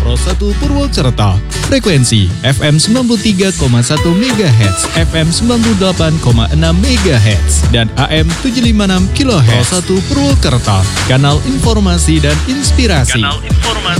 Pro 1 Purwokerto. Frekuensi FM 93,1 MHz, FM 98,6 MHz, dan AM 756 kHz. Pro 1 Purwokerto, kanal informasi dan inspirasi.